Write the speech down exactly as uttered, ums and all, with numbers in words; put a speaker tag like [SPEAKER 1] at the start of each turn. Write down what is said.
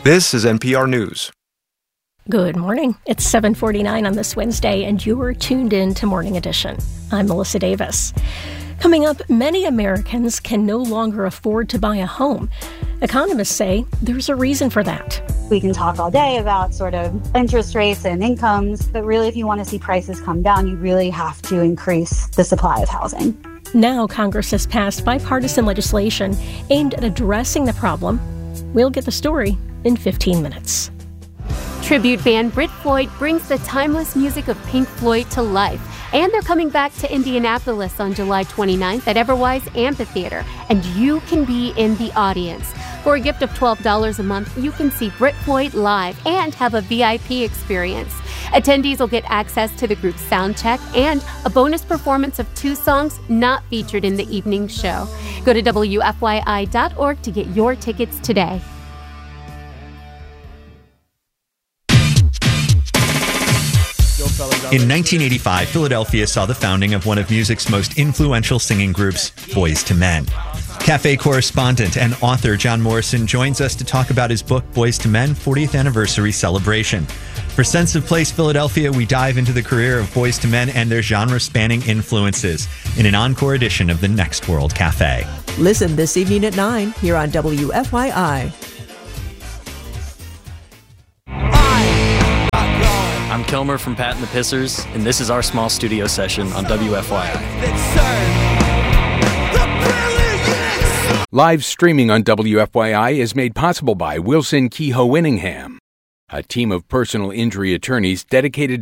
[SPEAKER 1] This is N P R News.
[SPEAKER 2] Good morning. It's seven forty-nine on this Wednesday, and you are tuned in to Morning Edition. I'm Melissa Davis. Coming up, many Americans can no longer afford to buy a home. Economists say there's a reason for that.
[SPEAKER 3] We can talk all day about sort of interest rates and incomes, but really if you want to see prices come down, you really have to increase the supply of housing.
[SPEAKER 2] Now Congress has passed bipartisan legislation aimed at addressing the problem. We'll get the story in fifteen minutes.
[SPEAKER 4] Tribute band Brit Floyd brings the timeless music of Pink Floyd to life. And they're coming back to Indianapolis on July twenty-ninth at Everwise Amphitheater. And you can be in the audience. For a gift of twelve dollars a month, you can see Brit Floyd live and have a V I P experience. Attendees will get access to the group's sound check and a bonus performance of two songs not featured in the evening show. Go to W F Y I dot org to get your tickets today.
[SPEAKER 5] In nineteen eighty-five, Philadelphia saw the founding of one of music's most influential singing groups, Boyz two Men. Cafe correspondent and author John Morrison joins us to talk about his book, Boyz two Men, fortieth Anniversary Celebration. For Sense of Place Philadelphia, we dive into the career of Boyz two Men and their genre-spanning influences in an encore edition of The Next World Cafe.
[SPEAKER 6] Listen this evening at nine here on W F Y I.
[SPEAKER 7] I'm Kilmer from Pat and the Pissers, and this is our small studio session on W F Y I.
[SPEAKER 8] Live streaming on W F Y I is made possible by Wilson Kehoe Winningham, a team of personal injury attorneys dedicated